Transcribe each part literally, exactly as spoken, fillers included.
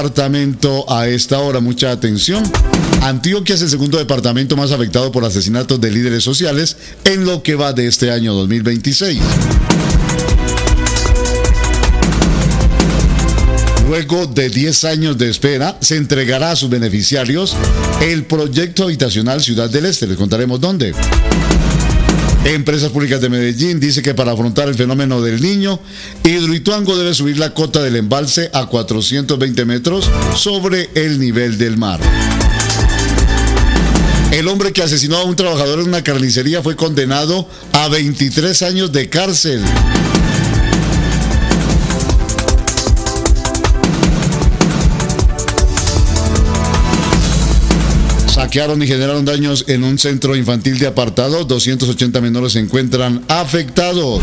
Departamento a esta hora, mucha atención. Antioquia es el segundo departamento más afectado por asesinatos de líderes sociales en lo que va de este año dos mil veintiséis. Luego de diez años de espera, se entregará a sus beneficiarios el proyecto habitacional Ciudad del Este. Les contaremos dónde. Empresas Públicas de Medellín dice que para afrontar el fenómeno del Niño, Hidroituango debe subir la cota del embalse a cuatrocientos veinte metros sobre el nivel del mar. El hombre que asesinó a un trabajador en una carnicería fue condenado a veintitrés años de cárcel. Saquearon y generaron daños en un centro infantil de Apartado. doscientos ochenta menores se encuentran afectados.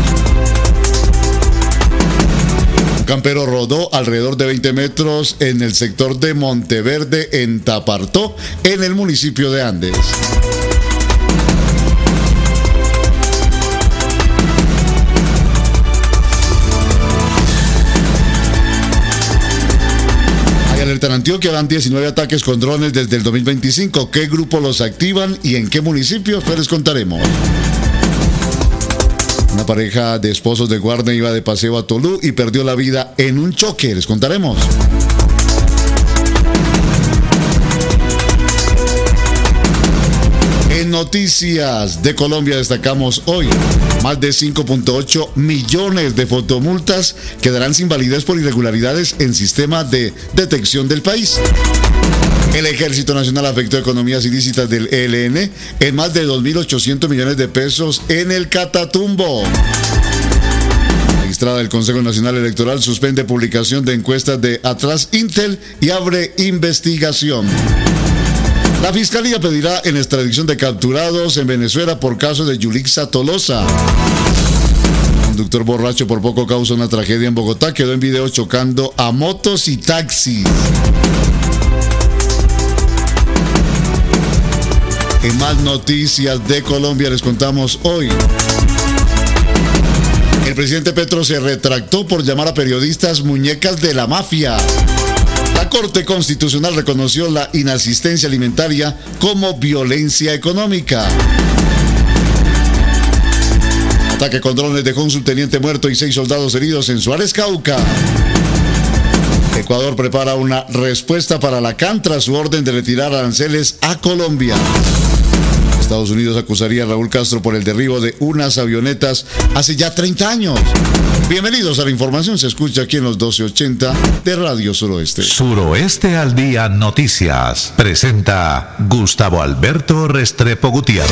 Un campero rodó alrededor de veinte metros en el sector de Monteverde, en Tapartó, en el municipio de Andes. Alerta en Antioquia, van diecinueve ataques con drones desde el dos mil veinticinco. ¿Qué grupo los activan y en qué municipios? Pues les contaremos. Una pareja de esposos de guardia iba de paseo a Tolú y perdió la vida en un choque. Les contaremos. En noticias de Colombia destacamos hoy: más de cinco punto ocho millones de fotomultas quedarán sin validez por irregularidades en sistema de detección del país. El Ejército Nacional afectó economías ilícitas del E L N en más de dos mil ochocientos millones de pesos en el Catatumbo. La magistrada del Consejo Nacional Electoral suspende publicación de encuestas de Atlas Intel y abre investigación. La Fiscalía pedirá en extradición de capturados en Venezuela por caso de Yulixa Tolosa. Un conductor borracho por poco causa una tragedia en Bogotá. Quedó en video chocando a motos y taxis. En más noticias de Colombia les contamos hoy: el presidente Petro se retractó por llamar a periodistas muñecas de la mafia. La Corte Constitucional reconoció la inasistencia alimentaria como violencia económica. Ataque con drones dejó un subteniente muerto y seis soldados heridos en Suárez, Cauca. Ecuador prepara una respuesta para la C A N tras su orden de retirar aranceles a Colombia. Estados Unidos acusaría a Raúl Castro por el derribo de unas avionetas hace ya treinta años. Bienvenidos a la información, se escucha aquí en los doce ochenta de Radio Suroeste. Suroeste al Día Noticias. Presenta Gustavo Alberto Restrepo Gutiérrez.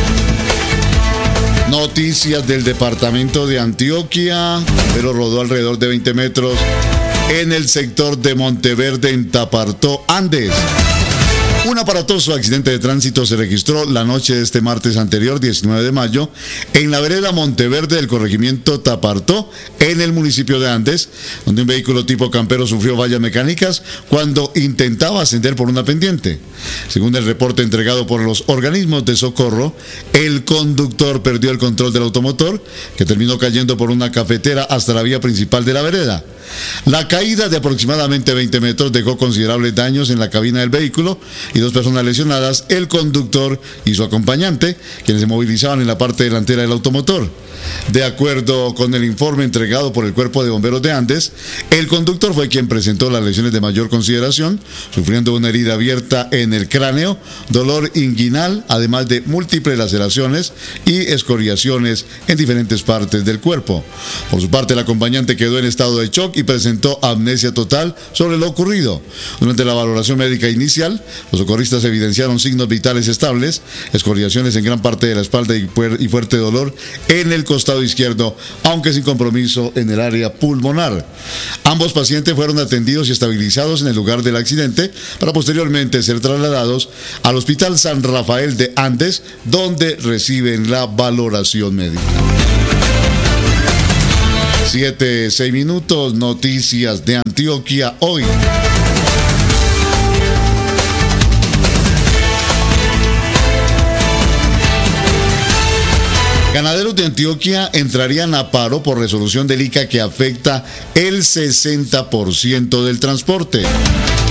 Noticias del departamento de Antioquia, pero rodó alrededor de veinte metros en el sector de Monteverde, en Tapartó, Andes. Un aparatoso accidente de tránsito se registró la noche de este martes anterior, diecinueve de mayo, en la vereda Monteverde del corregimiento Tapartó, en el municipio de Andes, donde un vehículo tipo campero sufrió fallas mecánicas cuando intentaba ascender por una pendiente. Según el reporte entregado por los organismos de socorro, el conductor perdió el control del automotor, que terminó cayendo por una cafetera hasta la vía principal de la vereda. La caída de aproximadamente veinte metros dejó considerables daños en la cabina del vehículo y dos personas lesionadas, el conductor y su acompañante, quienes se movilizaban en la parte delantera del automotor. De acuerdo con el informe entregado por el Cuerpo de Bomberos de Andes, el conductor fue quien presentó las lesiones de mayor consideración, sufriendo una herida abierta en el cráneo, dolor inguinal, además de múltiples laceraciones y escoriaciones en diferentes partes del cuerpo. Por su parte, el acompañante quedó en estado de shock y presentó amnesia total sobre lo ocurrido. Durante la valoración médica inicial, los socorristas evidenciaron signos vitales estables, escoriaciones en gran parte de la espalda y, y fuerte dolor en el costado izquierdo, aunque sin compromiso en el área pulmonar. Ambos pacientes fueron atendidos y estabilizados en el lugar del accidente para posteriormente ser trasladados al Hospital San Rafael de Andes, donde reciben la valoración médica. Siete, seis minutos, noticias de Antioquia hoy. Ganaderos de Antioquia entrarían a paro por resolución del I C A que afecta el sesenta por ciento del transporte.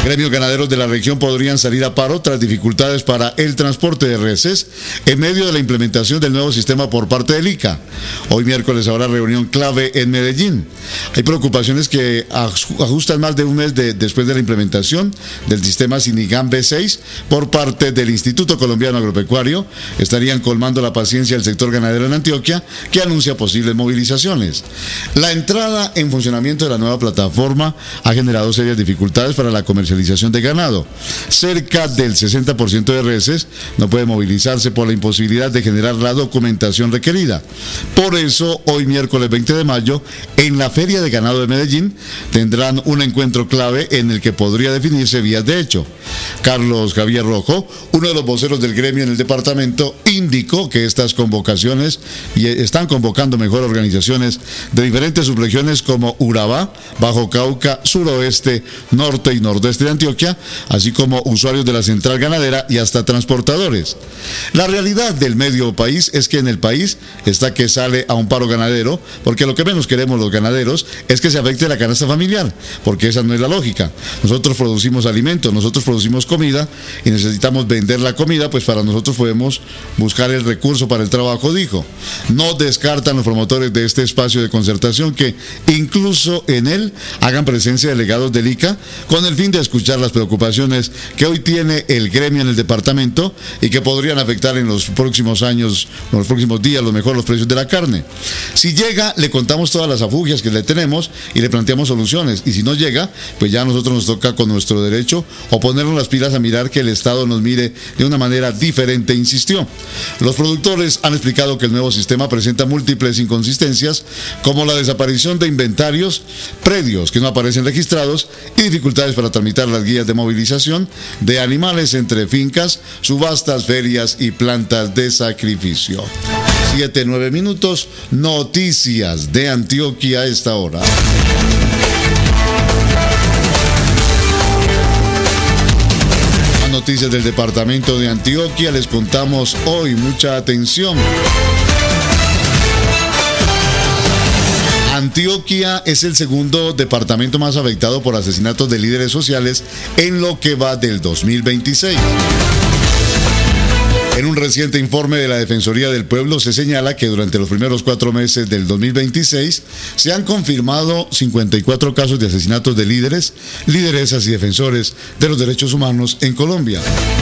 Gremios ganaderos de la región podrían salir a paro tras dificultades para el transporte de reses en medio de la implementación del nuevo sistema por parte del I C A. Hoy miércoles habrá reunión clave en Medellín. Hay preocupaciones que ajustan más de un mes de, después de la implementación del sistema Sinigam B seis por parte del Instituto Colombiano Agropecuario. Estarían colmando la paciencia del sector ganadero en Antioquia, que anuncia posibles movilizaciones. La entrada en funcionamiento de la nueva plataforma ha generado serias dificultades para la comercialización de ganado. Cerca del sesenta por ciento de reses no puede movilizarse por la imposibilidad de generar la documentación requerida. Por eso, hoy miércoles veinte de mayo, en la Feria de Ganado de Medellín, tendrán un encuentro clave en el que podría definirse vías de hecho. Carlos Javier Rojo, uno de los voceros del gremio en el departamento, indicó que estas convocaciones y están convocando mejor organizaciones de diferentes subregiones como Urabá, Bajo Cauca, Suroeste, Norte y Nordeste de Antioquia, así como usuarios de la central ganadera y hasta transportadores. La realidad del medio país es que en el país está que sale a un paro ganadero, porque lo que menos queremos los ganaderos es que se afecte la canasta familiar, porque esa no es la lógica. Nosotros producimos alimentos, nosotros producimos comida y necesitamos vender la comida, pues para nosotros podemos buscar el recurso para el trabajo, dijo. No descartan los promotores de este espacio de concertación que incluso en él hagan presencia delegados del I C A con el fin de escuchar las preocupaciones que hoy tiene el gremio en el departamento y que podrían afectar en los próximos años, en los próximos días, los mejor los precios de la carne. Si llega, le contamos todas las afugias que le tenemos y le planteamos soluciones. Y si no llega, pues ya a nosotros nos toca con nuestro derecho o ponernos las pilas a mirar que el Estado nos mire de una manera diferente, insistió. Los productores han explicado que el nuevo sistema presenta múltiples inconsistencias, como la desaparición de inventarios, predios que no aparecen registrados y dificultades para tramitar las guías de movilización de animales entre fincas, subastas, ferias y plantas de sacrificio. Siete, nueve minutos, noticias de Antioquia a esta hora. Las noticias del departamento de Antioquia les contamos hoy, mucha atención. Antioquia es el segundo departamento más afectado por asesinatos de líderes sociales en lo que va del dos mil veintiséis. En un reciente informe de la Defensoría del Pueblo se señala que durante los primeros cuatro meses del dos mil veintiséis se han confirmado cincuenta y cuatro casos de asesinatos de líderes, lideresas y defensores de los derechos humanos en Colombia.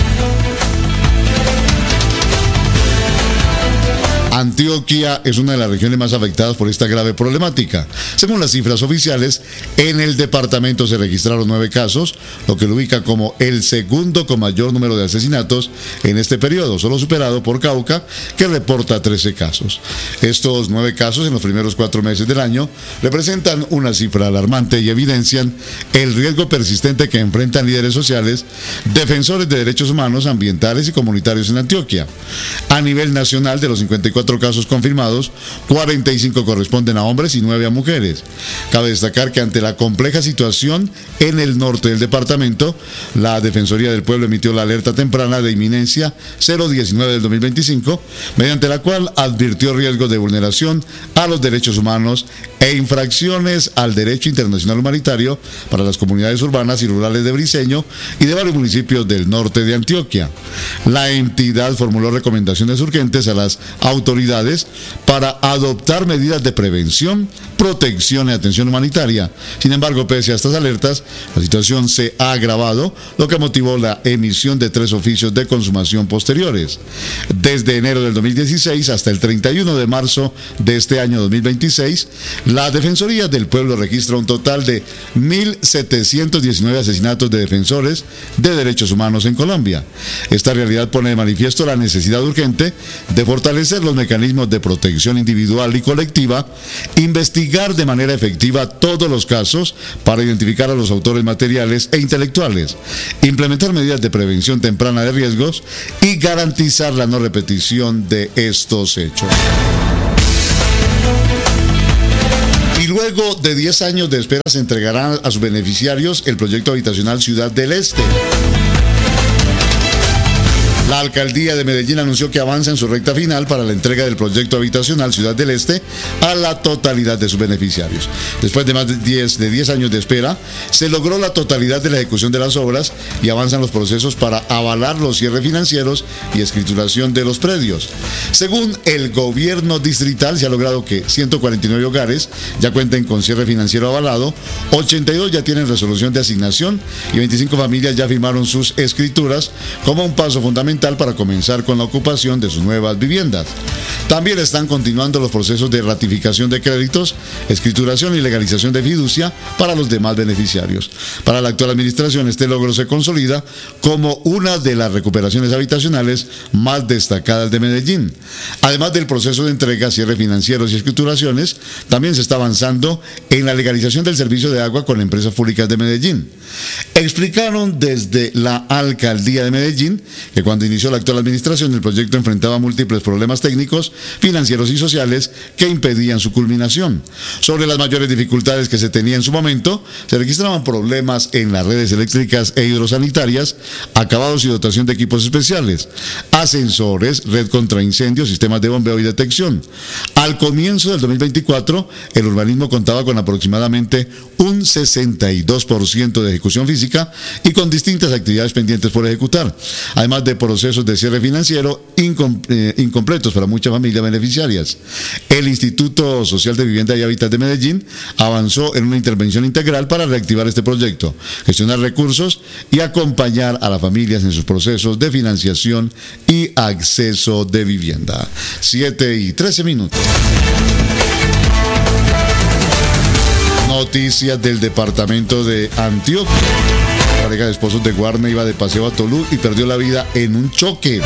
Antioquia es una de las regiones más afectadas por esta grave problemática. Según las cifras oficiales, en el departamento se registraron nueve casos, lo que lo ubica como el segundo con mayor número de asesinatos en este periodo, solo superado por Cauca, que reporta trece casos. Estos nueve casos en los primeros cuatro meses del año representan una cifra alarmante y evidencian el riesgo persistente que enfrentan líderes sociales, defensores de derechos humanos, ambientales y comunitarios en Antioquia. A nivel nacional, de los cincuenta y cuatro casos confirmados, cuarenta y cinco corresponden a hombres y nueve a mujeres. Cabe destacar que ante la compleja situación en el norte del departamento, la Defensoría del Pueblo emitió la alerta temprana de inminencia cero diecinueve del dos mil veinticinco, mediante la cual advirtió riesgos de vulneración a los derechos humanos e infracciones al derecho internacional humanitario para las comunidades urbanas y rurales de Briceño y de varios municipios del norte de Antioquia. La entidad formuló recomendaciones urgentes a las autoridades para adoptar medidas de prevención, protección y atención humanitaria. Sin embargo, pese a estas alertas, la situación se ha agravado, lo que motivó la emisión de tres oficios de consumación posteriores. Desde enero del dos mil dieciséis hasta el treinta y uno de marzo de este año dos mil veintiséis, la Defensoría del Pueblo registra un total de mil setecientos diecinueve asesinatos de defensores de derechos humanos en Colombia. Esta realidad pone de manifiesto la necesidad urgente de fortalecer los mecanismos de protección individual y colectiva, investigar de manera efectiva todos los casos para identificar a los autores materiales e intelectuales, implementar medidas de prevención temprana de riesgos y garantizar la no repetición de estos hechos. Y luego de diez años de espera se entregará a sus beneficiarios el proyecto habitacional Ciudad del Este. La alcaldía de Medellín anunció que avanza en su recta final para la entrega del proyecto habitacional Ciudad del Este a la totalidad de sus beneficiarios. Después de más de diez, de diez años de espera, se logró la totalidad de la ejecución de las obras y avanzan los procesos para avalar los cierres financieros y escrituración de los predios. Según el gobierno distrital, se ha logrado que ciento cuarenta y nueve hogares ya cuenten con cierre financiero avalado, ochenta y dos ya tienen resolución de asignación y veinticinco familias ya firmaron sus escrituras como un paso fundamental para comenzar con la ocupación de sus nuevas viviendas. También están continuando los procesos de ratificación de créditos, escrituración y legalización de fiducia para los demás beneficiarios. Para la actual administración, este logro se consolida como una de las recuperaciones habitacionales más destacadas de Medellín. Además del proceso de entrega, cierre financieros y escrituraciones, también se está avanzando en la legalización del servicio de agua con empresas públicas de Medellín. Explicaron desde la alcaldía de Medellín que cuando inició la actual administración, el proyecto enfrentaba múltiples problemas técnicos, financieros y sociales que impedían su culminación. Sobre las mayores dificultades que se tenía en su momento, se registraban problemas en las redes eléctricas e hidrosanitarias, acabados y dotación de equipos especiales, ascensores, red contra incendios, sistemas de bombeo y detección. Al comienzo del dos mil veinticuatro, el urbanismo contaba con aproximadamente un sesenta y dos por ciento de ejecución física y con distintas actividades pendientes por ejecutar, además de procesos de cierre financiero incom eh, incompletos para muchas familias beneficiarias. El Instituto Social de Vivienda y Hábitat de Medellín avanzó en una intervención integral para reactivar este proyecto, gestionar recursos y acompañar a las familias en sus procesos de financiación y acceso de vivienda. siete y trece minutos. Noticias del departamento de Antioquia. La pareja de esposos de Guarne iba de paseo a Tolú y perdió la vida en un choque.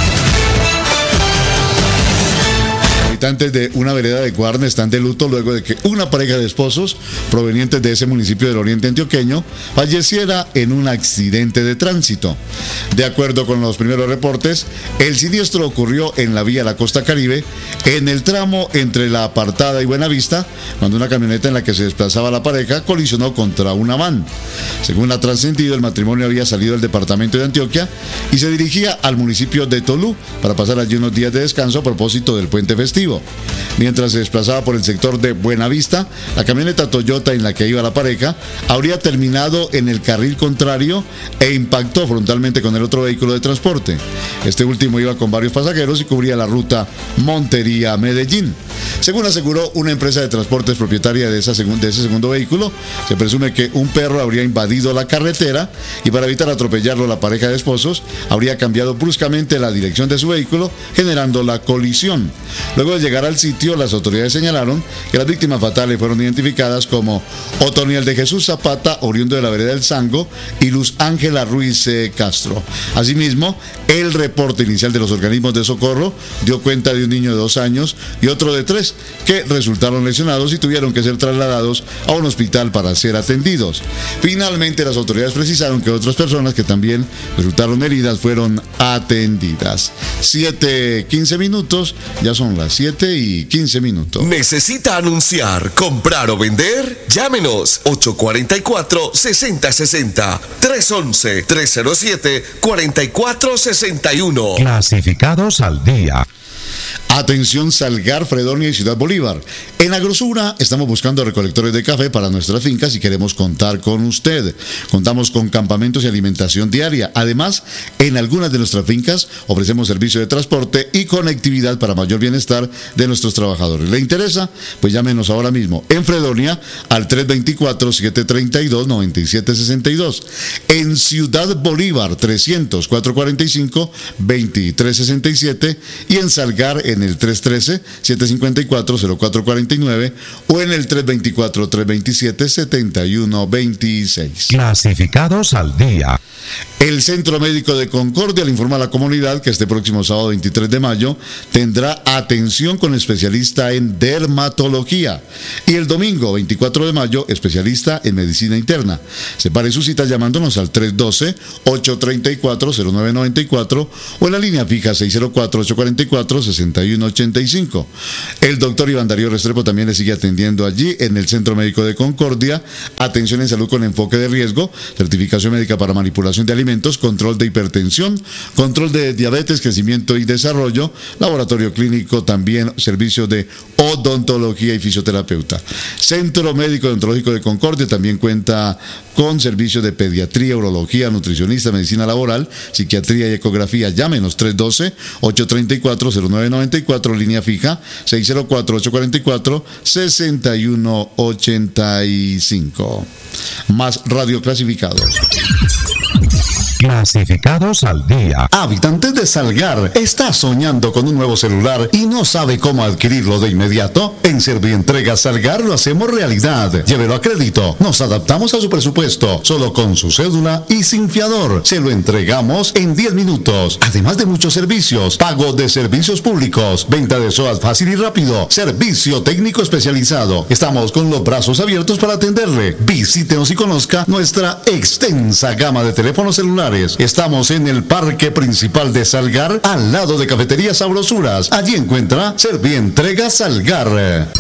Habitantes de una vereda de Guarne están de luto luego de que una pareja de esposos provenientes de ese municipio del oriente antioqueño falleciera en un accidente de tránsito. De acuerdo con los primeros reportes, el siniestro ocurrió en la vía La Costa Caribe, en el tramo entre La Apartada y Buenavista, cuando una camioneta en la que se desplazaba la pareja colisionó contra una van. Según ha trascendido, el matrimonio había salido del departamento de Antioquia y se dirigía al municipio de Tolú para pasar allí unos días de descanso a propósito del puente festivo. Mientras se desplazaba por el sector de Buenavista, la camioneta Toyota en la que iba la pareja habría terminado en el carril contrario e impactó frontalmente con el otro vehículo de transporte. Este último iba con varios pasajeros y cubría la ruta Montería-Medellín. Según aseguró una empresa de transportes propietaria de, esa segun, de ese segundo vehículo, se presume que un perro habría invadido la carretera y para evitar atropellarlo, la pareja de esposos habría cambiado bruscamente la dirección de su vehículo, generando la colisión. Luego de llegar al sitio, las autoridades señalaron que las víctimas fatales fueron identificadas como Otoniel de Jesús Zapata, oriundo de la vereda del Sango, y Luz Ángela Ruiz eh, Castro. Asimismo, el reporte inicial de los organismos de socorro dio cuenta de un niño de dos años y otro de tres que resultaron lesionados y tuvieron que ser trasladados a un hospital para ser atendidos. Finalmente, las autoridades precisaron que otras personas que también resultaron heridas fueron atendidas. siete quince minutos, ya son las siete y quince minutos. ¿Necesita anunciar, comprar o vender? Llámenos ocho cuatro cuatro, seis cero seis cero, tres uno uno, tres cero siete, cuatro cuatro seis uno. Clasificados al día. Atención Salgar, Fredonia y Ciudad Bolívar. En Agrosura estamos buscando recolectores de café para nuestras fincas y queremos contar con usted. Contamos con campamentos y alimentación diaria. Además, en algunas de nuestras fincas ofrecemos servicio de transporte y conectividad para mayor bienestar de nuestros trabajadores. ¿Le interesa? Pues llámenos ahora mismo en Fredonia al tres dos cuatro, siete tres dos, nueve siete seis dos. En Ciudad Bolívar trescientos, cuatrocientos cuarenta y cinco, veintitrés sesenta y siete y en Salgar en el tres uno tres, siete cinco cuatro, cero cuatro cuatro nueve o en el tres dos cuatro, tres dos siete, siete uno dos seis. Clasificados al día. El Centro Médico de Concordia le informa a la comunidad que este próximo sábado veintitrés de mayo tendrá atención con especialista en dermatología y el domingo veinticuatro de mayo especialista en medicina interna. Separe su cita llamándonos al tres uno dos, ocho tres cuatro, cero nueve nueve cuatro o en la línea fija seis cero cuatro, ocho cuatro cuatro, seis uno y uno ochenta y cinco. El doctor Iván Darío Restrepo también le sigue atendiendo allí en el Centro Médico de Concordia. Atención en salud con enfoque de riesgo, certificación médica para manipulación de alimentos, control de hipertensión, control de diabetes, crecimiento y desarrollo, laboratorio clínico, también servicio de odontología y fisioterapeuta. Centro Médico Odontológico de Concordia también cuenta con servicio de pediatría, urología, nutricionista, medicina laboral, psiquiatría y ecografía. Llámenos tres uno dos, ocho tres cuatro, cero nueve nueve cuatro, línea fija seis cero cuatro, ocho cuatro cuatro, seis uno ocho cinco. Más radioclasificados. Clasificados al día. Habitantes de Salgar, ¿está soñando con un nuevo celular y no sabe cómo adquirirlo de inmediato? En Servientrega Salgar lo hacemos realidad. Llévelo a crédito. Nos adaptamos a su presupuesto. Solo con su cédula y sin fiador. Se lo entregamos en diez minutos. Además de muchos servicios. Pago de servicios públicos. Venta de S O A T fácil y rápido. Servicio técnico especializado. Estamos con los brazos abiertos para atenderle. Visítenos y conozca nuestra extensa gama de teléfonos celulares. Estamos en el Parque Principal de Salgar, al lado de Cafetería Sabrosuras. Allí encuentra Servientrega Salgar.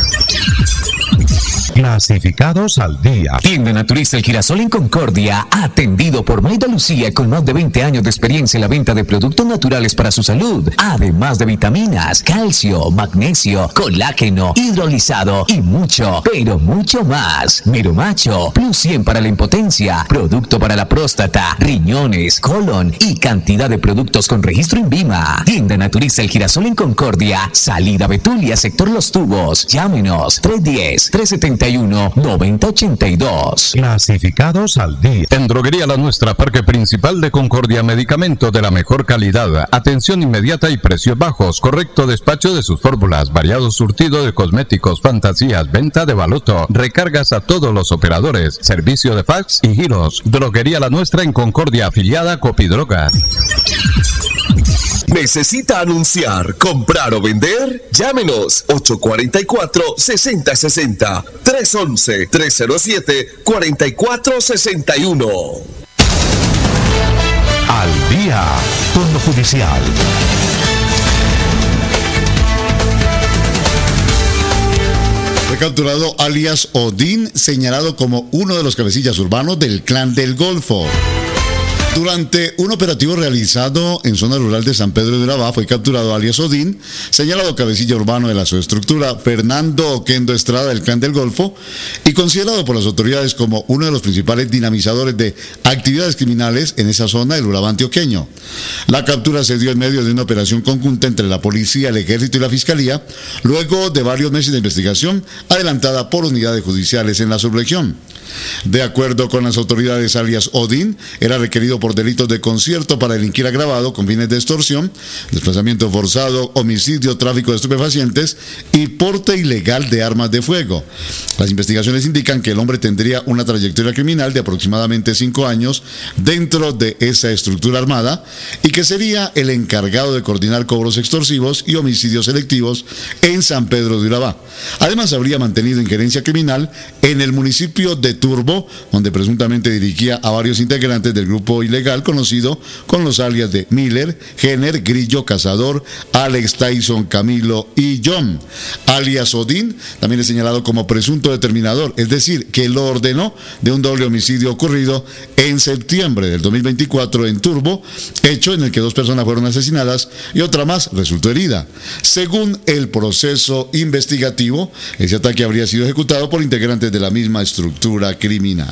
Clasificados al día. Tienda Naturista El Girasol en Concordia, atendido por Maida Lucía con más de veinte años de experiencia en la venta de productos naturales para su salud, además de vitaminas, calcio, magnesio, colágeno, hidrolizado y mucho, pero mucho más. Mero Macho, Plus cien para la impotencia, producto para la próstata, riñones, colon y cantidad de productos con registro INVIMA. Tienda Naturista El Girasol en Concordia, salida Betulia, sector Los Tubos. Llámenos tres uno cero, tres siete uno, nueve cero ocho dos. Clasificados al día. En Droguería La Nuestra, Parque Principal de Concordia, medicamento de la mejor calidad, atención inmediata y precios bajos, correcto despacho de sus fórmulas, variado surtido de cosméticos, fantasías, venta de baloto, recargas a todos los operadores, servicio de fax y giros. Droguería La Nuestra en Concordia, afiliada a Copidroga. ¿Necesita anunciar, comprar o vender? Llámenos ocho cuatro cuatro, seis cero seis cero, tres uno uno, tres cero siete, cuatro cuatro seis uno. Al día con lo judicial. Fue capturado alias Odín, señalado como uno de los cabecillas urbanos del Clan del Golfo. Durante un operativo realizado en zona rural de San Pedro de Urabá, fue capturado alias Odín, señalado cabecilla urbano de la subestructura Fernando Oquendo Estrada del Clan del Golfo y considerado por las autoridades como uno de los principales dinamizadores de actividades criminales en esa zona del Urabá antioqueño. La captura se dio en medio de una operación conjunta entre la policía, el ejército y la fiscalía, luego de varios meses de investigación adelantada por unidades judiciales en la subregión. De acuerdo con las autoridades, alias Odín era requerido por delitos de concierto para delinquir agravado con fines de extorsión, desplazamiento forzado, homicidio, tráfico de estupefacientes y porte ilegal de armas de fuego. Las investigaciones indican que el hombre tendría una trayectoria criminal de aproximadamente cinco años dentro de esa estructura armada y que sería el encargado de coordinar cobros extorsivos y homicidios selectivos en San Pedro de Urabá. Además, habría mantenido injerencia criminal en el municipio de Turbo, donde presuntamente dirigía a varios integrantes del grupo ilegal conocido con los alias de Miller, Jenner, Grillo, Cazador, Alex, Tyson, Camilo y John. Alias Odín también es señalado como presunto determinador, es decir, que lo ordenó de un doble homicidio ocurrido en septiembre del dos mil veinticuatro en Turbo, hecho en el que dos personas fueron asesinadas y otra más resultó herida. Según el proceso investigativo, ese ataque habría sido ejecutado por integrantes de la misma estructura criminal.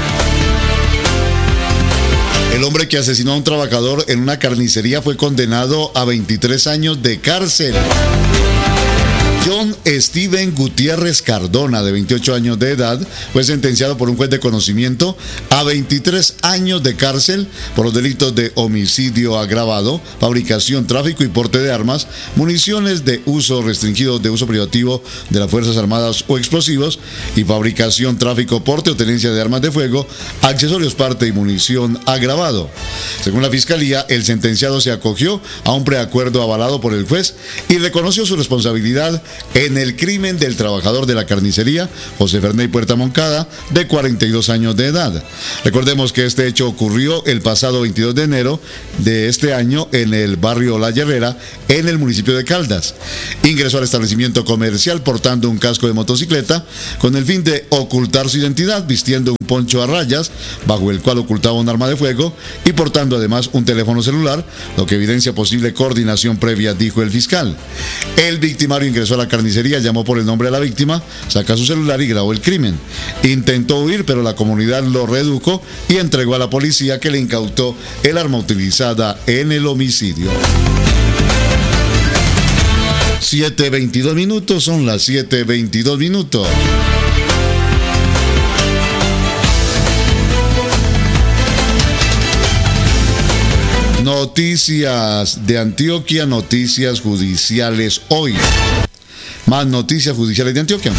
El hombre que asesinó a un trabajador en una carnicería fue condenado a veintitrés años de cárcel. John Steven Gutiérrez Cardona, de veintiocho años de edad, fue sentenciado por un juez de conocimiento a veintitrés años de cárcel por los delitos de homicidio agravado, fabricación, tráfico y porte de armas, municiones de uso restringido de uso privativo de las Fuerzas Armadas o explosivos, y fabricación, tráfico, porte o tenencia de armas de fuego, accesorios, parte y munición agravado. Según la Fiscalía, el sentenciado se acogió a un preacuerdo avalado por el juez y reconoció su responsabilidad en el crimen del trabajador de la carnicería, José Ferney Puerta Moncada, de cuarenta y dos años de edad. Recordemos que este hecho ocurrió el pasado veintidós de enero de este año en el barrio La Herrera, en el municipio de Caldas. Ingresó al establecimiento comercial portando un casco de motocicleta con el fin de ocultar su identidad, vistiendo un poncho a rayas, bajo el cual ocultaba un arma de fuego y portando además un teléfono celular, lo que evidencia posible coordinación previa, dijo el fiscal. El victimario ingresó a la carnicería, llamó por el nombre de la víctima, saca su celular y grabó el crimen. Intentó huir, pero la comunidad lo redujo y entregó a la policía, que le incautó el arma utilizada en el homicidio. siete veintidós minutos, son las siete veintidós minutos. Noticias de Antioquia, noticias judiciales hoy. Más noticias judiciales de Antioquia.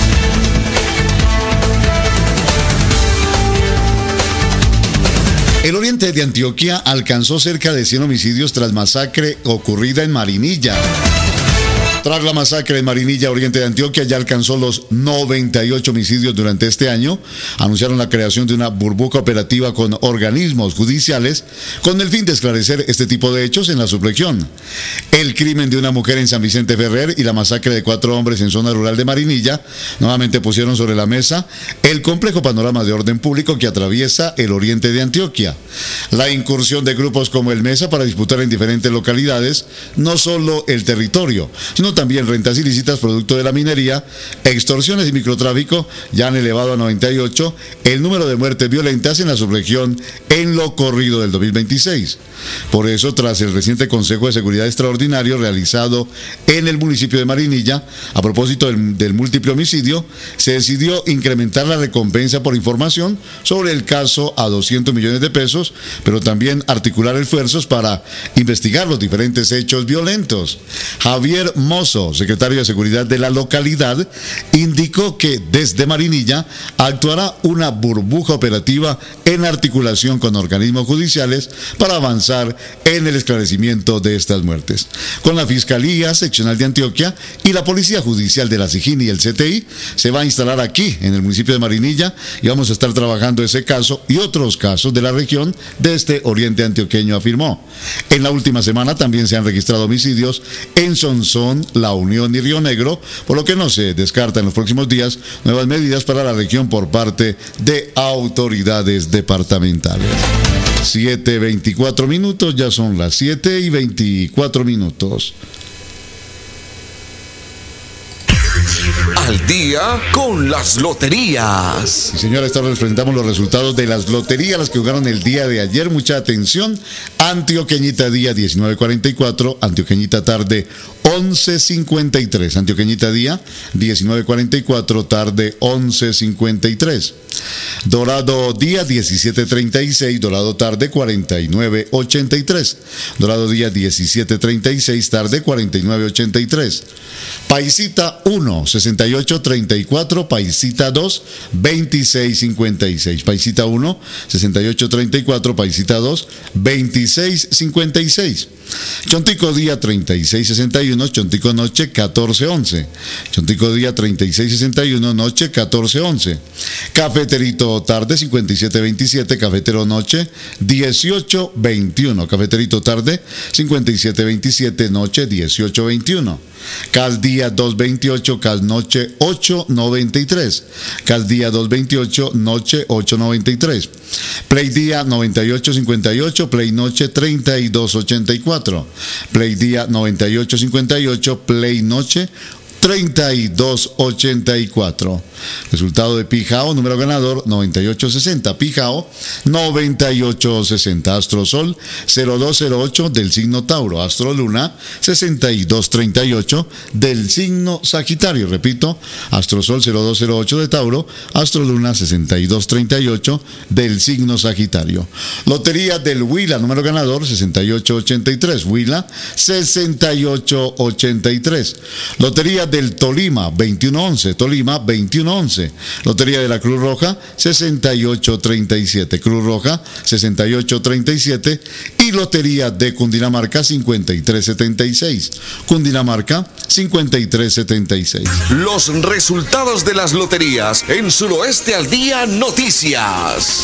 El oriente de Antioquia alcanzó cerca de cien homicidios tras masacre ocurrida en Marinilla. Tras la masacre en Marinilla, oriente de Antioquia ya alcanzó los noventa y ocho homicidios durante este año. Anunciaron la creación de una burbuja operativa con organismos judiciales con el fin de esclarecer este tipo de hechos en la subregión. El crimen de una mujer en San Vicente Ferrer y la masacre de cuatro hombres en zona rural de Marinilla nuevamente pusieron sobre la mesa el complejo panorama de orden público que atraviesa el oriente de Antioquia. La incursión de grupos como el Mesa para disputar en diferentes localidades no solo el territorio, sino también rentas ilícitas producto de la minería, extorsiones y microtráfico, ya han elevado a noventa y ocho el número de muertes violentas en la subregión en lo corrido del dos mil veintiséis. Por eso, tras el reciente Consejo de Seguridad Extraordinario realizado en el municipio de Marinilla, a propósito del, del múltiple homicidio, se decidió incrementar la recompensa por información sobre el caso a doscientos millones de pesos, pero también articular esfuerzos para investigar los diferentes hechos violentos. Javier Mozo, secretario de Seguridad de la localidad, indicó que desde Marinilla actuará una burbuja operativa en articulación con organismos judiciales para avanzar en el esclarecimiento de estas muertes. Con la Fiscalía Seccional de Antioquia y la Policía Judicial de la SIJIN y el C T I, se va a instalar aquí, en el municipio de Marinilla, y vamos a estar trabajando ese caso y otros casos de la región de este oriente antioqueño, afirmó. En la última semana también se han registrado homicidios en Sonsón, La Unión y Río Negro, por lo que no se descarta en los próximos días nuevas medidas para la región por parte de autoridades departamentales. siete veinticuatro minutos, ya son las siete y veinticuatro minutos. Al día con las loterías. Sí, señora, esta hora les presentamos los resultados de las loterías, las que jugaron el día de ayer. Mucha atención. Antioqueñita día diecinueve cuarenta y cuatro, Antioqueñita tarde once cincuenta y tres, Antioqueñita día diecinueve cuarenta y cuatro, tarde once cincuenta y tres. Dorado día diecisiete treinta y seis, Dorado tarde cuarenta y nueve ochenta y tres. Dorado día diecisiete treinta y seis, tarde cuarenta y nueve ochenta y tres. Paisita uno, sesenta y ocho treinta y cuatro, Paisita dos, veintiséis cincuenta y seis. Paisita uno, sesenta y ocho treinta y cuatro, Paisita dos, veintiséis cincuenta y seis. Chontico día treinta y seis sesenta y uno, Chontico noche catorce once. Chontico día treinta y seis sesenta y uno, noche catorce once. Cafeterito tarde cincuenta y siete veintisiete, Cafetero noche dieciocho veintiuno. Cafeterito tarde cincuenta y siete veintisiete, noche dieciocho veintiuno. Cal día dos veintiocho, Cal noche ocho noventa y tres. Cal día dos veintiocho, noche ocho noventa y tres. Play día noventa y ocho cincuenta y ocho, Play noche treinta y dos ochenta y cuatro. Play día noventa y ocho cincuenta y ocho, Play noche treinta y dos ochenta y cuatro. Resultado de Pijao, número ganador noventa y ocho sesenta. Pijao noventa y ocho sesenta. Astrosol cero dos cero ocho del signo Tauro. Astroluna sesenta y dos treinta y ocho del signo Sagitario. Repito, Astrosol cero dos cero ocho de Tauro, Astroluna sesenta y dos treinta y ocho del signo Sagitario. Lotería del Huila, número ganador sesenta y ocho ochenta y tres. Huila sesenta y ocho ochenta y tres. Lotería del Tolima, veintiuno once, Tolima, veintiuno once. Lotería de la Cruz Roja, sesenta y ocho treinta y siete, Cruz Roja, sesenta y ocho treinta y siete. Y Lotería de Cundinamarca, cincuenta y tres setenta y seis, Cundinamarca, cincuenta y tres setenta y seis. Los resultados de las loterías en Suroeste al Día Noticias.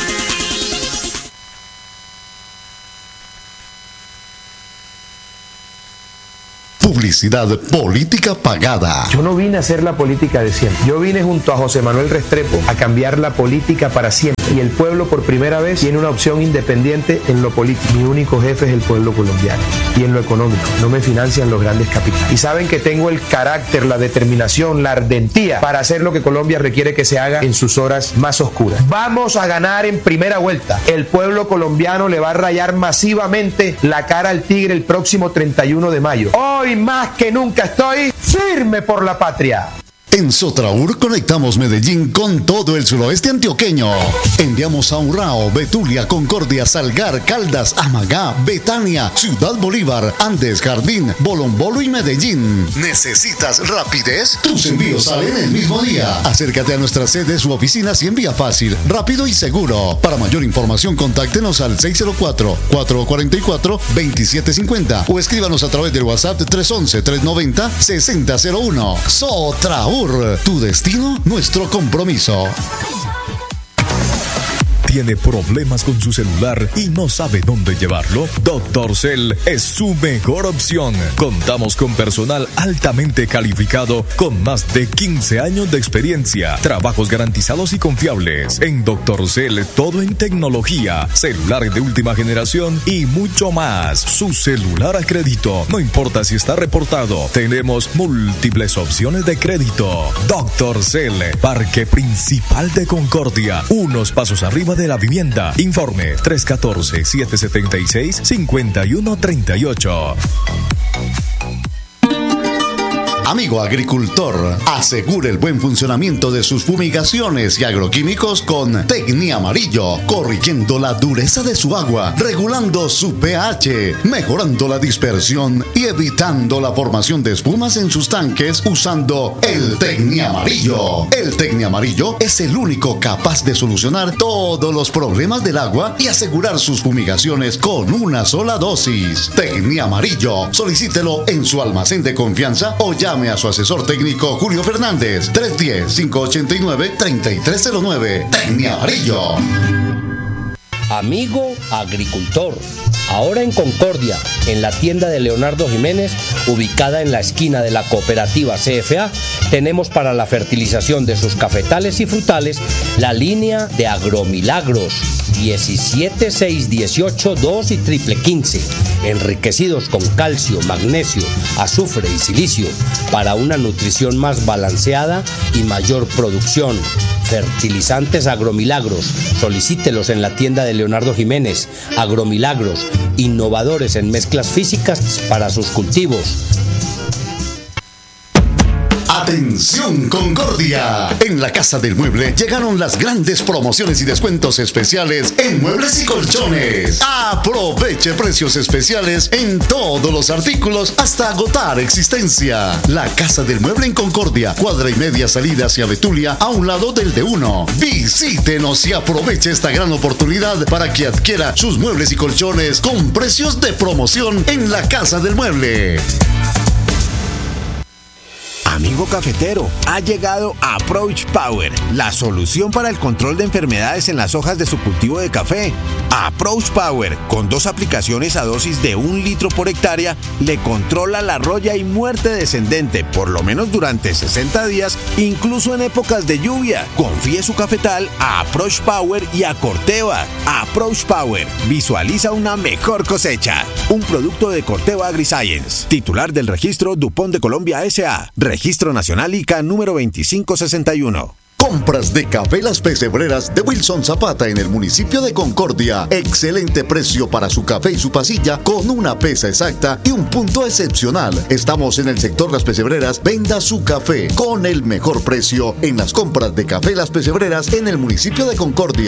Publicidad política pagada. Yo no vine a hacer la política de siempre. Yo vine junto a José Manuel Restrepo a cambiar la política para siempre. Y el pueblo por primera vez tiene una opción independiente en lo político. Mi único jefe es el pueblo colombiano. Y en lo económico, no me financian los grandes capitales. Y saben que tengo el carácter, la determinación, la ardentía para hacer lo que Colombia requiere que se haga en sus horas más oscuras. Vamos a ganar en primera vuelta. El pueblo colombiano le va a rayar masivamente la cara al tigre el próximo treinta y uno de mayo. Hoy más que nunca estoy firme por la patria. En Sotraur conectamos Medellín con todo el suroeste antioqueño. Enviamos a Urrao, Betulia, Concordia, Salgar, Caldas, Amagá, Betania, Ciudad Bolívar, Andes, Jardín, Bolombolo y Medellín. ¿Necesitas rapidez? Tus envíos salen el mismo día. Acércate a nuestras sedes u oficinas y envía fácil, rápido y seguro. Para mayor información, contáctenos al seis cero cuatro, cuatro cuatro cuatro, dos siete cinco cero o escríbanos a través del WhatsApp tres once, tres noventa, sesenta cero uno. Sotraur. Tu destino, nuestro compromiso. ¿Tiene problemas con su celular y no sabe dónde llevarlo? Doctor Cell es su mejor opción. Contamos con personal altamente calificado con más de quince años de experiencia, trabajos garantizados y confiables. En Doctor Cell, todo en tecnología, celulares de última generación y mucho más. Su celular a crédito, no importa si está reportado, tenemos múltiples opciones de crédito. Doctor Cell, Parque Principal de Concordia, unos pasos arriba de la vivienda. Informe tres uno cuatro, siete siete seis, cinco uno tres ocho. Amigo agricultor, asegure el buen funcionamiento de sus fumigaciones y agroquímicos con Tecnia Amarillo, corrigiendo la dureza de su agua, regulando su pH, mejorando la dispersión y evitando la formación de espumas en sus tanques usando el Tecnia Amarillo. El Tecnia Amarillo es el único capaz de solucionar todos los problemas del agua y asegurar sus fumigaciones con una sola dosis. Tecnia Amarillo, solicítelo en su almacén de confianza o llame a su asesor técnico Julio Fernández, tres uno cero, cinco ocho nueve, tres tres cero nueve. Tecnia Amarillo. Amigo agricultor, ahora en Concordia, en la tienda de Leonardo Jiménez, ubicada en la esquina de la cooperativa C F A, tenemos para la fertilización de sus cafetales y frutales la línea de Agromilagros diecisiete, seis, dieciocho, dos y triple quince, enriquecidos con calcio, magnesio, azufre y silicio para una nutrición más balanceada y mayor producción. Fertilizantes Agromilagros, solicítelos en la tienda de Leonardo Jiménez. Agromilagros, innovadores en mezclas físicas para sus cultivos. ¡Atención Concordia! En la Casa del Mueble llegaron las grandes promociones y descuentos especiales en muebles y colchones. Aproveche precios especiales en todos los artículos hasta agotar existencia. La Casa del Mueble en Concordia, cuadra y media salida hacia Betulia, a un lado del D uno. Visítenos y aproveche esta gran oportunidad para que adquiera sus muebles y colchones con precios de promoción en la Casa del Mueble. Amigo cafetero, ha llegado Approach Power, la solución para el control de enfermedades en las hojas de su cultivo de café. Approach Power, con dos aplicaciones a dosis de un litro por hectárea, le controla la roya y muerte descendente, por lo menos durante sesenta días, incluso en épocas de lluvia. Confíe su cafetal a Approach Power y a Corteva. Approach Power, visualiza una mejor cosecha. Un producto de Corteva AgriScience, titular del registro DuPont de Colombia S A. Registro Nacional I C A número veinticinco sesenta y uno. Compras de café Las Pesebreras de Wilson Zapata en el municipio de Concordia. Excelente precio para su café y su pasilla con una pesa exacta y un punto excepcional. Estamos en el sector Las Pesebreras. Venda su café con el mejor precio en las compras de café Las Pesebreras en el municipio de Concordia.